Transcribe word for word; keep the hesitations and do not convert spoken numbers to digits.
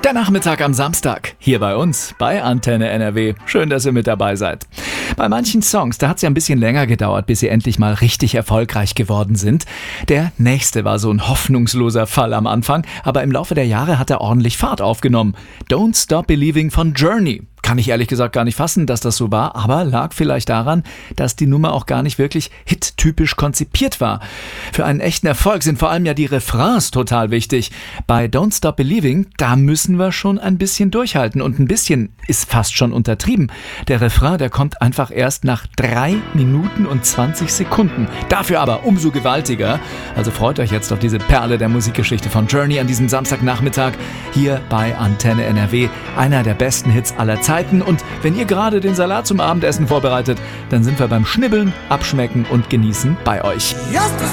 Der Nachmittag am Samstag, hier bei uns, bei Antenne N R W. Schön, dass ihr mit dabei seid. Bei manchen Songs, da hat es ja ein bisschen länger gedauert, bis sie endlich mal richtig erfolgreich geworden sind. Der nächste war so ein hoffnungsloser Fall am Anfang, aber im Laufe der Jahre hat er ordentlich Fahrt aufgenommen. Don't Stop Believing von Journey. Kann ich ehrlich gesagt gar nicht fassen, dass das so war, aber lag vielleicht daran, dass die Nummer auch gar nicht wirklich hit-typisch konzipiert war. Für einen echten Erfolg sind vor allem ja die Refrains total wichtig. Bei Don't Stop Believing, da müssen wir schon ein bisschen durchhalten und ein bisschen ist fast schon untertrieben. Der Refrain, der kommt einfach erst nach drei Minuten und zwanzig Sekunden. Dafür aber umso gewaltiger. Also freut euch jetzt auf diese Perle der Musikgeschichte von Journey an diesem Samstagnachmittag hier bei Antenne N R W. Einer der besten Hits aller Zeiten. Und wenn ihr gerade den Salat zum Abendessen vorbereitet, dann sind wir beim Schnibbeln, Abschmecken und Genießen bei euch.